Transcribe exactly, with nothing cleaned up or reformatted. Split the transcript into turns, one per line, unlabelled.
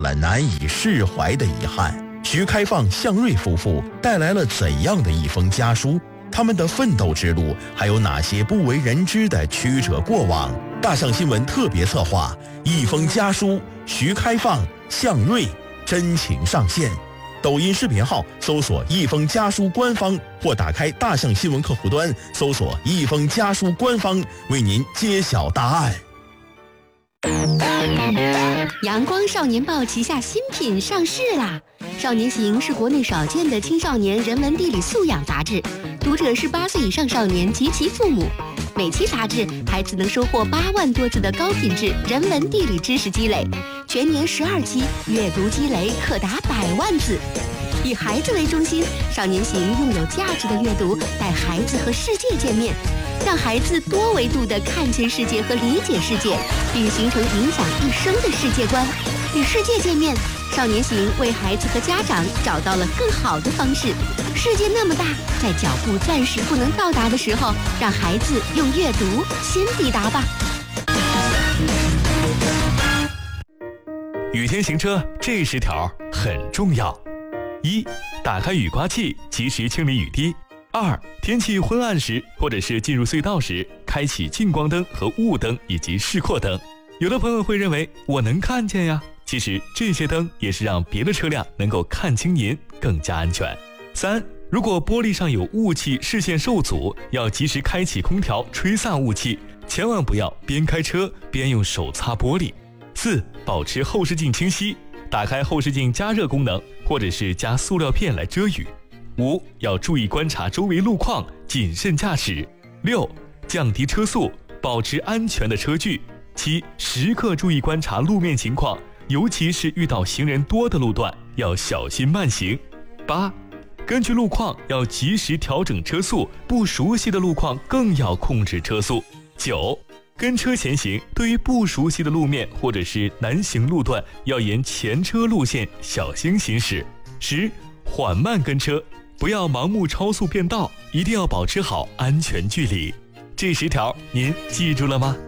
了难以释怀的遗憾。徐开放、向瑞夫妇带来了怎样的一封家书？他们的奋斗之路还有哪些不为人知的曲折过往？大象新闻特别策划一封家书，徐开放、向瑞真情上线。抖音视频号搜索一封家书官方，或打开大象新闻客户端搜索一封家书官方，为您揭晓答案。
阳光少年报旗下新品上市啦！少年行是国内少见的青少年人文地理素养杂志，读者是八岁以上少年及其父母。每期杂志，孩子能收获八万多字的高品质人文地理知识积累，全年十二期，阅读积累可达百万字。以孩子为中心，少年行用有价值的阅读带孩子和世界见面，让孩子多维度地看见世界和理解世界，并形成影响一生的世界观。与世界见面，少年行为孩子和家长找到了更好的方式。世界那么大，在脚步暂时不能到达的时候，让孩子用阅读先抵达吧。
雨天行车这十条很重要：一、打开雨刮器，及时清理雨滴；二、天气昏暗时或者是进入隧道时，开启近光灯和雾灯以及示廓灯。有的朋友会认为我能看见呀，其实这些灯也是让别的车辆能够看清您，更加安全。三、如果玻璃上有雾气，视线受阻，要及时开启空调吹散雾气，千万不要边开车边用手擦玻璃。四、保持后视镜清晰，打开后视镜加热功能，或者是加塑料片来遮雨。五、要注意观察周围路况，谨慎驾驶。六、降低车速，保持安全的车距。七、时刻注意观察路面情况，尤其是遇到行人多的路段，要小心慢行。八、根据路况要及时调整车速，不熟悉的路况更要控制车速。九、跟车前行，对于不熟悉的路面或者是难行路段，要沿前车路线小心行驶。十、缓慢跟车，不要盲目超速变道，一定要保持好安全距离。这十条您记住了吗？